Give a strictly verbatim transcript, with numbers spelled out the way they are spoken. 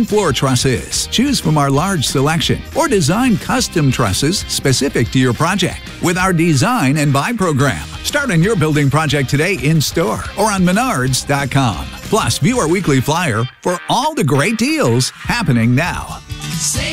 and floor trusses. Choose from our large selection or design custom trusses specific to your project with our Design and Buy program. Start on your building project today in-store or on menards dot com. Plus, view our weekly flyer for all the great deals happening now.